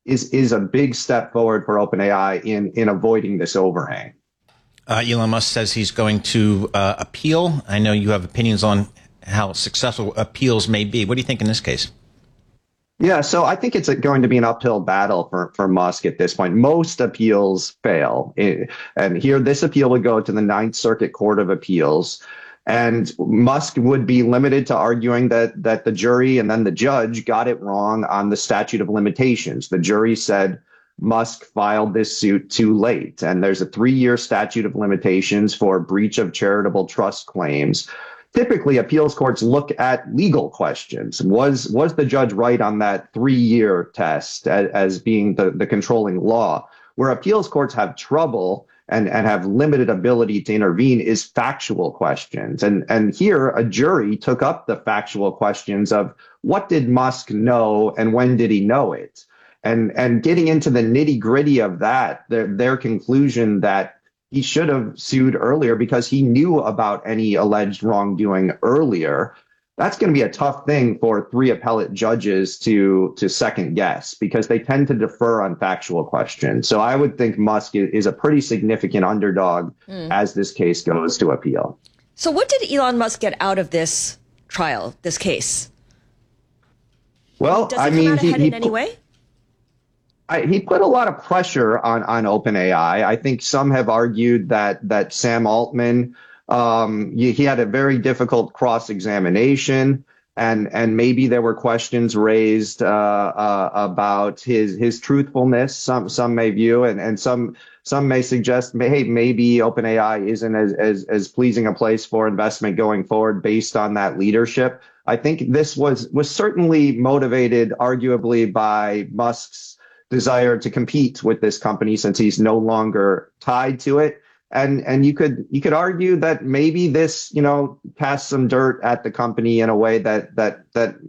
is a big step forward for OpenAI in avoiding this overhang. Elon Musk says he's going to appeal. I know you have opinions on how successful appeals may be. What do you think in this case? Yeah, so I think it's going to be an uphill battle for Musk at this point. Most appeals fail. And here, this appeal would go to the Ninth Circuit Court of Appeals. And Musk would be limited to arguing that the jury and then the judge got it wrong on the statute of limitations. The jury said Musk filed this suit too late. And there's a 3-year statute of limitations for breach of charitable trust claims. Typically, appeals courts look at legal questions. Was the judge right on that 3-year test as being the controlling law? Where appeals courts have trouble and have limited ability to intervene is factual questions. And here, a jury took up the factual questions of what did Musk know and when did he know it? And getting into the nitty gritty of that, their conclusion that he should have sued earlier because he knew about any alleged wrongdoing earlier. That's going to be a tough thing for 3 appellate judges to second guess because they tend to defer on factual questions. So I would think Musk is a pretty significant underdog as this case goes to appeal. So what did Elon Musk get out of this trial, this case? Well, does he come out ahead in any way? He put a lot of pressure on OpenAI. I think some have argued that Sam Altman, he had a very difficult cross-examination, and maybe there were questions raised about his truthfulness. Some may view, and some may suggest, hey, maybe OpenAI isn't as pleasing a place for investment going forward based on that leadership. I think this was certainly motivated, arguably, by Musk's desire to compete with this company since he's no longer tied to it. And you could argue that maybe this, cast some dirt at the company in a way that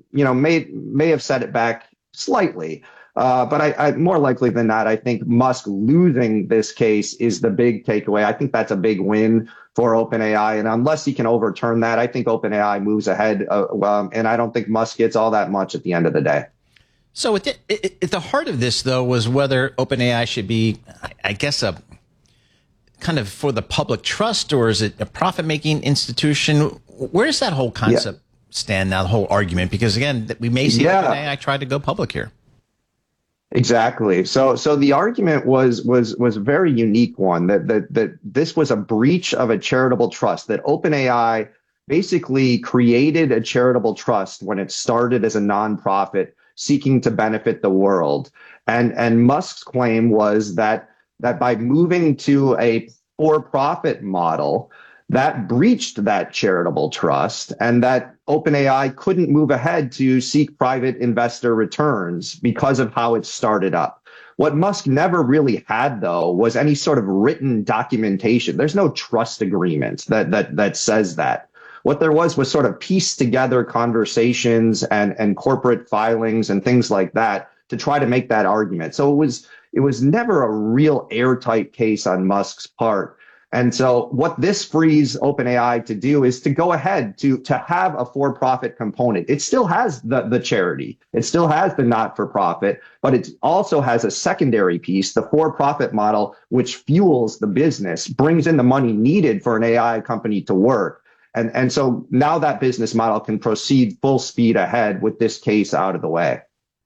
may have set it back slightly. But I more likely than not, I think Musk losing this case is the big takeaway. I think that's a big win for OpenAI. And unless he can overturn that, I think OpenAI moves ahead. And I don't think Musk gets all that much at the end of the day. So at the heart of this, though, was whether OpenAI should be, I guess, a kind of for the public trust, or is it a profit-making institution? Where does that whole concept stand now, the whole argument? Because, again, we may see OpenAI try to go public here. Exactly. So the argument was a very unique one, that this was a breach of a charitable trust, that OpenAI basically created a charitable trust when it started as a nonprofit seeking to benefit the world. And Musk's claim was that by moving to a for-profit model, that breached that charitable trust, and that OpenAI couldn't move ahead to seek private investor returns because of how it started up. What Musk never really had, though, was any sort of written documentation. There's no trust agreement that says that. What there was sort of pieced together conversations and corporate filings and things like that to try to make that argument. So it was never a real airtight case on Musk's part. And so what this frees OpenAI to do is to go ahead to have a for-profit component. It still has the charity. It still has the not-for-profit, but it also has a secondary piece, the for-profit model, which fuels the business, brings in the money needed for an AI company to work. And so now that business model can proceed full speed ahead with this case out of the way.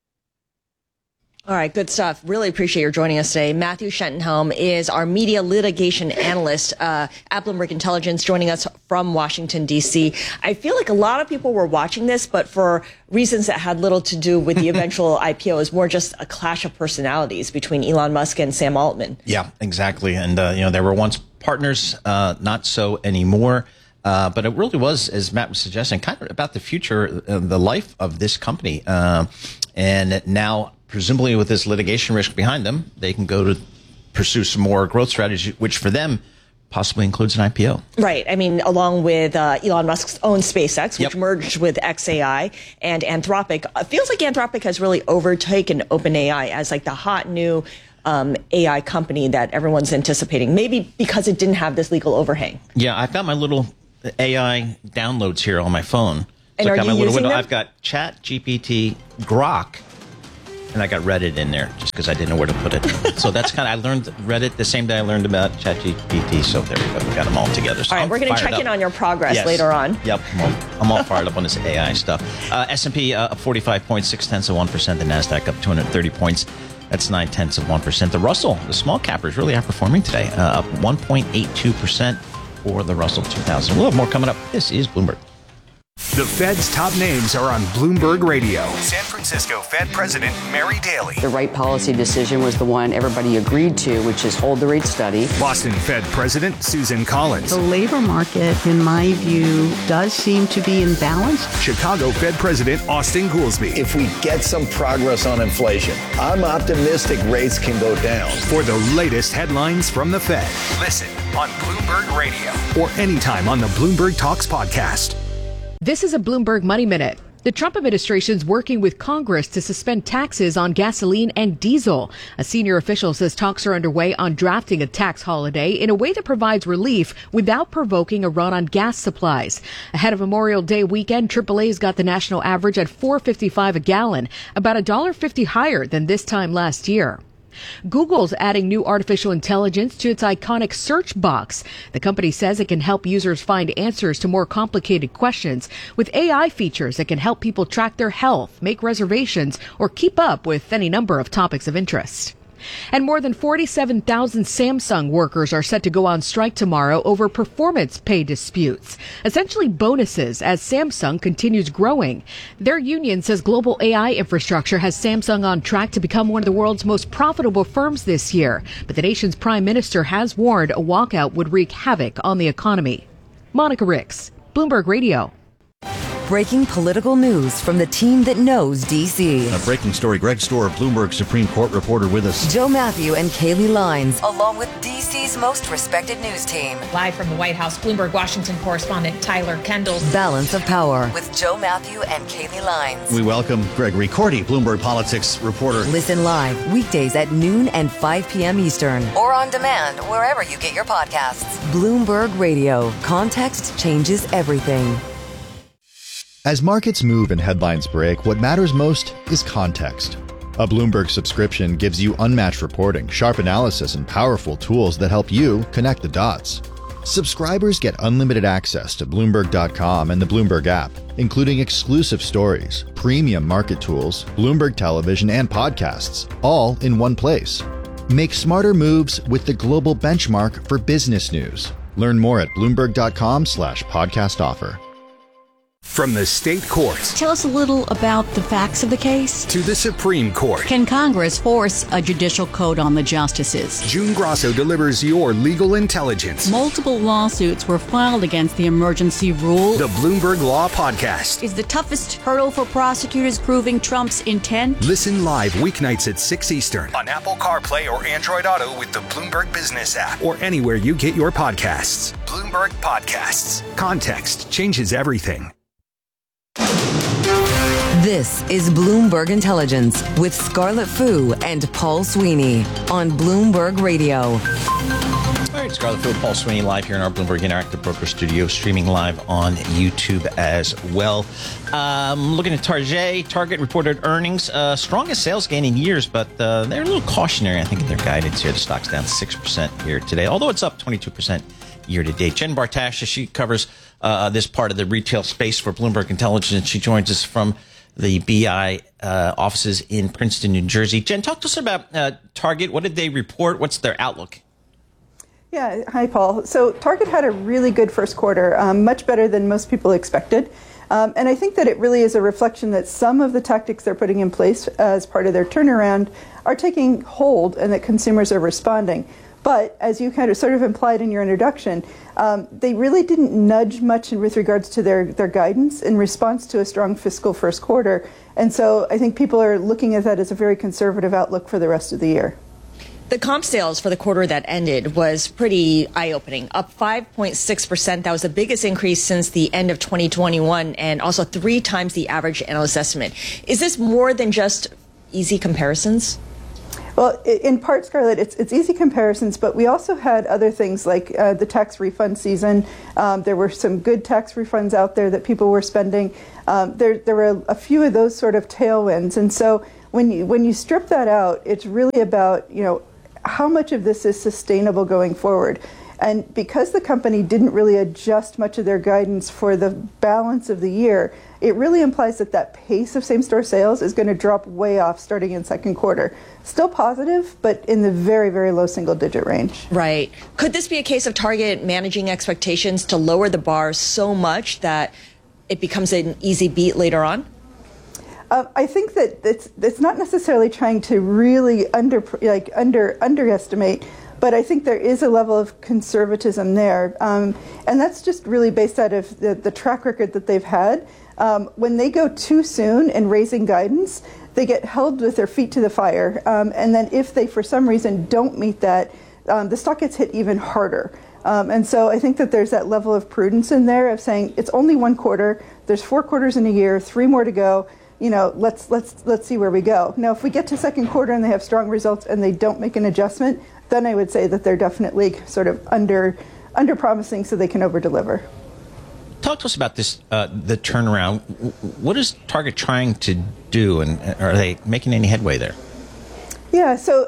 All right, good stuff. Really appreciate your joining us today. Matthew Schentenhelm is our media litigation analyst at Bloomberg Intelligence, joining us from Washington, D.C. I feel like a lot of people were watching this, but for reasons that had little to do with the eventual IPO, is more just a clash of personalities between Elon Musk and Sam Altman. Yeah, exactly. And, they were once partners, not so anymore. But it really was, as Matt was suggesting, kind of about the future, the life of this company. And now, presumably with this litigation risk behind them, they can go to pursue some more growth strategy, which for them possibly includes an IPO. Right. I mean, along with Elon Musk's own SpaceX, which merged with xAI and Anthropic. It feels like Anthropic has really overtaken OpenAI as like the hot new AI company that everyone's anticipating, maybe because it didn't have this legal overhang. Yeah, I've got my little AI downloads here on my phone. And are you using them? I've got ChatGPT Grok And I got Reddit in there just because I didn't know where to put it. So that's I learned Reddit the same day I learned about ChatGPT. So there we go. We got them all together. So all right, we're going to check in on your progress later on. Yep. I'm all fired up on this AI stuff. S&P up 45 points, 0.6%. The NASDAQ up 230 points. That's 0.9%. The Russell, the small cappers, really outperforming today. Up 1.82% for the Russell 2000. We'll have more coming up. This is Bloomberg. The Fed's top names are on Bloomberg Radio. San Francisco Fed President Mary Daly. The right policy decision was the one everybody agreed to, which is hold the rate steady. Boston Fed President Susan Collins. The labor market, in my view, does seem to be in balance. Chicago Fed President Austin Goolsbee. If we get some progress on inflation, I'm optimistic rates can go down. For the latest headlines from the Fed, listen on Bloomberg Radio or anytime on the Bloomberg Talks podcast. This is a Bloomberg Money Minute. The Trump administration's working with Congress to suspend taxes on gasoline and diesel. A senior official says talks are underway on drafting a tax holiday in a way that provides relief without provoking a run on gas supplies. Ahead of Memorial Day weekend, AAA's got the national average at $4.55 a gallon, about $1.50 higher than this time last year. Google's adding new artificial intelligence to its iconic search box. The company says it can help users find answers to more complicated questions with AI features that can help people track their health, make reservations, or keep up with any number of topics of interest. And more than 47,000 Samsung workers are set to go on strike tomorrow over performance pay disputes, essentially bonuses as Samsung continues growing. Their union says global AI infrastructure has Samsung on track to become one of the world's most profitable firms this year. But the nation's prime minister has warned a walkout would wreak havoc on the economy. Monica Ricks, Bloomberg Radio. Breaking political news from the team that knows D.C. A breaking story. Greg Stohr, Bloomberg Supreme Court reporter with us. Joe Matthew and Kaylee Lines, along with D.C.'s most respected news team. Live from the White House, Bloomberg Washington correspondent Tyler Kendall. Balance of Power with Joe Matthew and Kaylee Lines. We welcome Gregory Cordy, Bloomberg Politics reporter. Listen live weekdays at noon and 5 p.m. Eastern. Or on demand wherever you get your podcasts. Bloomberg Radio. Context changes everything. As markets move and headlines break, what matters most is context. A Bloomberg subscription gives you unmatched reporting, sharp analysis, and powerful tools that help you connect the dots. Subscribers get unlimited access to Bloomberg.com and the Bloomberg app, including exclusive stories, premium market tools, Bloomberg television, and podcasts, all in one place. Make smarter moves with the global benchmark for business news. Learn more at Bloomberg.com/podcast offer. From the state courts. Tell us a little about the facts of the case. To the Supreme Court. Can Congress force a judicial code on the justices? June Grosso delivers your legal intelligence. Multiple lawsuits were filed against the emergency rule. The Bloomberg Law Podcast. Is the toughest hurdle for prosecutors proving Trump's intent? Listen live weeknights at 6 Eastern on Apple CarPlay or Android Auto with the Bloomberg Business app or anywhere you get your podcasts. Bloomberg Podcasts. Context changes everything. This is Bloomberg Intelligence with Scarlett Fu and Paul Sweeney on Bloomberg Radio. All right, Scarlett Fu, Paul Sweeney live here in our Bloomberg Interactive Broker Studio, streaming live on YouTube as well. Looking at Target reported earnings, strongest sales gain in years, but they're a little cautionary, I think, in their guidance here. The stock's down 6% here today, although it's up 22% year to date. Jen Bartasha, she covers this part of the retail space for Bloomberg Intelligence. She joins us from the BI offices in Princeton, New Jersey. Jen, talk to us about Target. What did they report? What's their outlook? Yeah, hi, Paul. So Target had a really good first quarter, much better than most people expected. And I think that it really is a reflection that some of the tactics they're putting in place as part of their turnaround are taking hold and that consumers are responding. But as you kind of sort of implied in your introduction, they really didn't nudge much with regards to their guidance in response to a strong fiscal first quarter. And so I think people are looking at that as a very conservative outlook for the rest of the year. The comp sales for the quarter that ended was pretty eye-opening, up 5.6%. That was the biggest increase since the end of 2021 and also 3 times the average analyst estimate. Is this more than just easy comparisons? Well, in part, Scarlett, it's easy comparisons, but we also had other things like the tax refund season. There were some good tax refunds out there that people were spending. There were a few of those sort of tailwinds. And so when you strip that out, it's really about, how much of this is sustainable going forward. And because the company didn't really adjust much of their guidance for the balance of the year, it really implies that pace of same-store sales is going to drop way off starting in second quarter. Still positive, but in the very, very low single-digit range. Right. Could this be a case of Target managing expectations to lower the bar so much that it becomes an easy beat later on? I think that it's not necessarily trying to really underestimate, but I think there is a level of conservatism there. And that's just really based out of the track record that they've had. When they go too soon in raising guidance, they get held with their feet to the fire. And then if they, for some reason, don't meet that, the stock gets hit even harder. And so I think that there's that level of prudence in there of saying it's only one quarter, there's 4 quarters in a year, 3 more to go. Let's see where we go. Now, if we get to second quarter and they have strong results and they don't make an adjustment, then I would say that they're definitely sort of under promising so they can over deliver. Talk to us about this, the turnaround. What is Target trying to do, and are they making any headway there? Yeah, so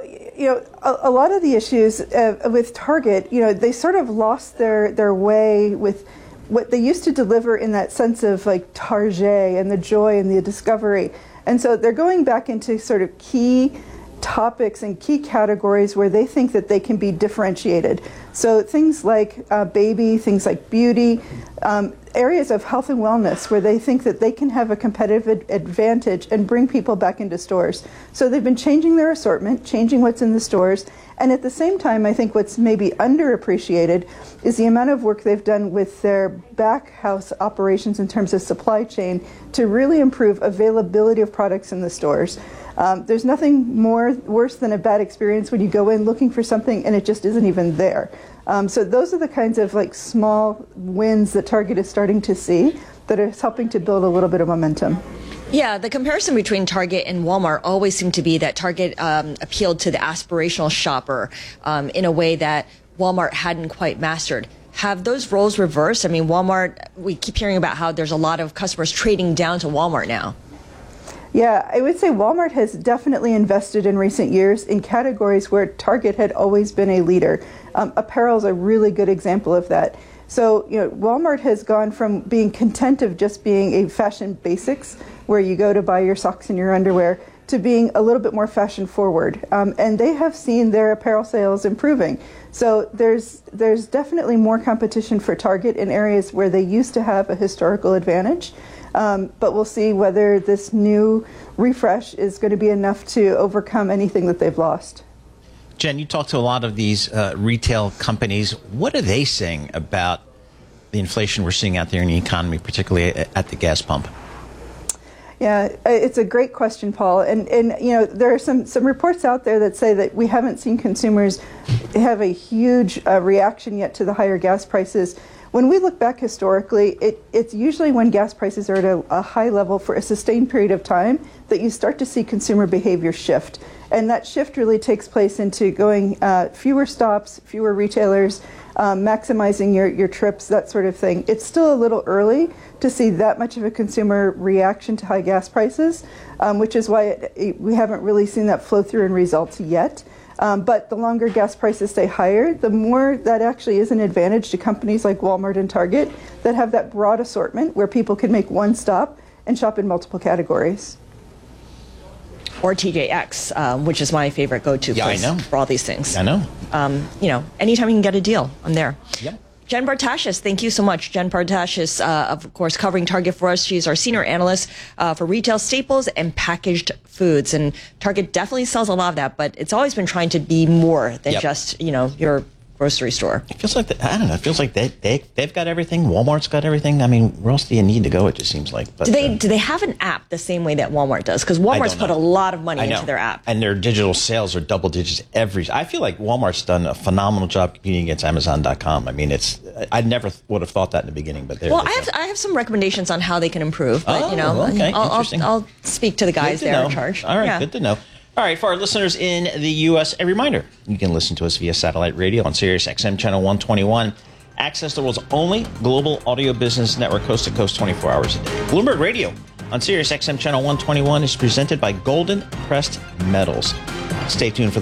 a lot of the issues with Target, they sort of lost their way with what they used to deliver in that sense of like Target and the joy and the discovery. And so they're going back into sort of key topics and key categories where they think that they can be differentiated. So things like baby, things like beauty, areas of health and wellness where they think that they can have a competitive advantage and bring people back into stores. So they've been changing their assortment, changing what's in the stores, and at the same time, I think what's maybe underappreciated is the amount of work they've done with their back house operations in terms of supply chain to really improve availability of products in the stores. There's nothing worse than a bad experience when you go in looking for something and it just isn't even there. So those are the kinds of like small wins that Target is starting to see that is helping to build a little bit of momentum. Yeah, the comparison between Target and Walmart always seemed to be that Target appealed to the aspirational shopper in a way that Walmart hadn't quite mastered. Have those roles reversed? I mean, Walmart, we keep hearing about how there's a lot of customers trading down to Walmart now. Yeah, I would say Walmart has definitely invested in recent years in categories where Target had always been a leader. Apparel is a really good example of that. So, Walmart has gone from being content of just being a fashion basics, where you go to buy your socks and your underwear, to being a little bit more fashion forward. And they have seen their apparel sales improving. So there's definitely more competition for Target in areas where they used to have a historical advantage. But we'll see whether this new refresh is going to be enough to overcome anything that they've lost. Jen, you talk to a lot of these retail companies. What are they saying about the inflation we're seeing out there in the economy, particularly at the gas pump? Yeah, it's a great question, Paul. And there are some reports out there that say that we haven't seen consumers have a huge reaction yet to the higher gas prices. When we look back historically, it's usually when gas prices are at a high level for a sustained period of time that you start to see consumer behavior shift. And that shift really takes place into going fewer stops, fewer retailers, maximizing your trips, that sort of thing. It's still a little early to see that much of a consumer reaction to high gas prices, which is why we haven't really seen that flow through in results yet. But the longer gas prices stay higher, the more that actually is an advantage to companies like Walmart and Target that have that broad assortment where people can make one stop and shop in multiple categories. Or TJX, which is my favorite go-to place for all these things. I know. Anytime you can get a deal, I'm there. Yep. Jen Partashis, thank you so much. Jen Partashis, of course, covering Target for us. She's our senior analyst for retail staples and packaged foods. And Target definitely sells a lot of that, but it's always been trying to be more than just, your grocery store. It feels like, it feels like they've got everything. Walmart's got everything. I mean, where else do you need to go, it just seems like. But, do they have an app the same way that Walmart does? Because Walmart's put a lot of money into their app. And their digital sales are double digits I feel like Walmart's done a phenomenal job competing against Amazon.com. I mean, I never would have thought that in the beginning, but I have some recommendations on how they can improve. But, okay, I'll speak to the guys there in charge. All right, good to know. All right, for our listeners in the U.S., a reminder, you can listen to us via satellite radio on Sirius XM Channel 121. Access the world's only global audio business network, coast to coast, 24 hours a day. Bloomberg Radio on Sirius XM Channel 121 is presented by Golden Crest Metals. Stay tuned for